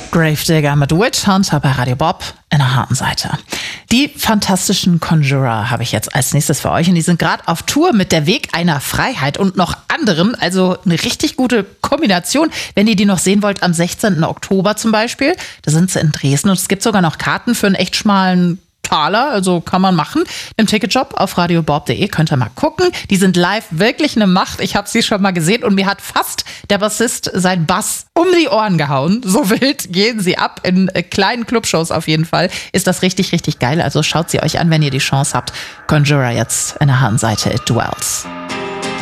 Gravedigger mit Witch Hunter bei Radio Bob in der harten Seite. Die fantastischen Conjurer habe ich jetzt als nächstes für euch und die sind gerade auf Tour mit Der Weg einer Freiheit und noch anderen, also eine richtig gute Kombination. Wenn ihr die noch sehen wollt, am 16. Oktober zum Beispiel, da sind sie in Dresden und es gibt sogar noch Karten für einen echt schmalen Taler, also kann man machen. Im Ticketshop auf radiobob.de könnt ihr mal gucken. Die sind live wirklich eine Macht. Ich habe sie schon mal gesehen und mir hat fast der Bassist sein Bass um die Ohren gehauen. So wild gehen sie ab. In kleinen Clubshows auf jeden Fall ist das richtig, richtig geil. Also schaut sie euch an, wenn ihr die Chance habt. Conjurer jetzt in der harten Seite, It Dwells.